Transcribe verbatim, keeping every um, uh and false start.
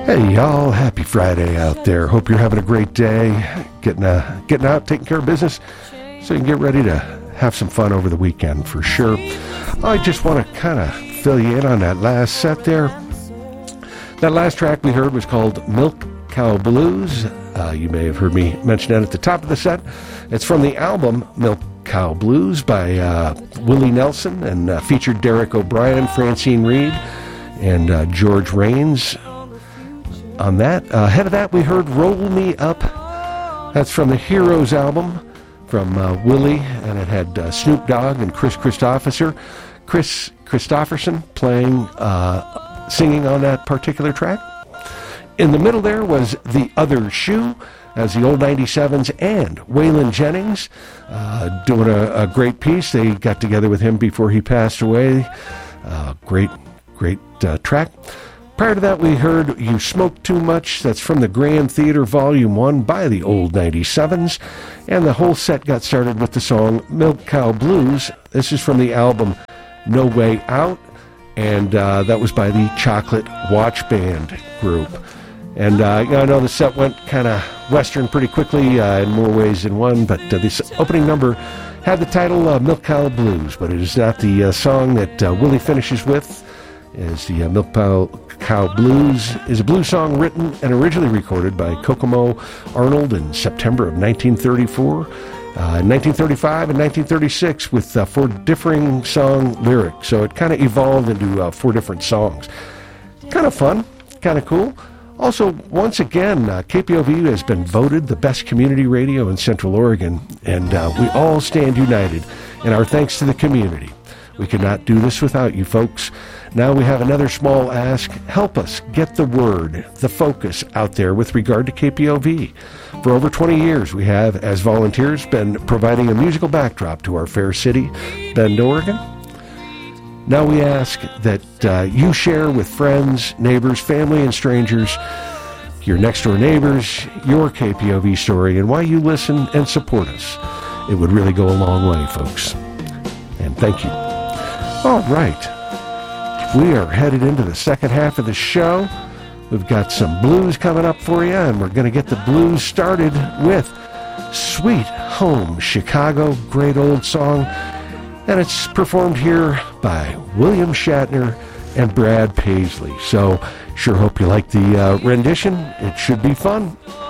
Hey y'all, happy Friday out there. Hope you're having a great day, getting uh, getting out, taking care of business, so you can get ready to have some fun over the weekend for sure. I just want to kind of fill you in on that last set there. That last track we heard was called Milk Cow Blues. Uh, you may have heard me mention that at the top of the set. It's from the album Milk Cow Blues by uh, Willie Nelson, and uh, featured Derek O'Brien, Francine Reed, and uh, George Rains on that. Uh, ahead of that, we heard Roll Me Up. That's from the Heroes album from uh, Willie, and it had uh, Snoop Dogg and Chris Christopherson, Chris Christopherson playing, uh, singing on that particular track. In the middle there was The Other Shoe, as the Old ninety-sevens and Waylon Jennings uh, doing a, a great piece. They got together with him before he passed away. Uh, great, great uh, track. Prior to that, we heard You Smoke Too Much. That's from the Grand Theater Volume one by the Old ninety-sevens. And the whole set got started with the song Milk Cow Blues. This is from the album No Way Out, and uh, that was by the Chocolate Watch Band group. And uh, I know the set went kind of Western pretty quickly uh, in more ways than one, but uh, this opening number had the title uh, Milk Cow Blues, but it is not the uh, song that uh, Willie finishes with. As the uh, Milk Cow, Cow Blues is a blues song written and originally recorded by Kokomo Arnold in September of nineteen thirty-four, uh, nineteen thirty-five, and nineteen thirty-six, with uh, four differing song lyrics. So it kind of evolved into uh, four different songs. Kind of fun, kind of cool. Also, once again, uh, K P O V has been voted the best community radio in Central Oregon, and uh, we all stand united in our thanks to the community. We could not do this without you folks. Now we have another small ask. Help us get the word, the focus out there with regard to K P O V. For over twenty years, we have, as volunteers, been providing a musical backdrop to our fair city, Bend, Oregon. Now we ask that uh, you share with friends, neighbors, family, and strangers, your next-door neighbors, your K P O V story, and why you listen and support us. It would really go a long way, folks. And thank you. All right. We are headed into the second half of the show. We've got some blues coming up for you, and we're going to get the blues started with Sweet Home Chicago, great old song. And it's performed here by William Shatner and Brad Paisley. So, sure hope you like the uh, rendition. It should be fun.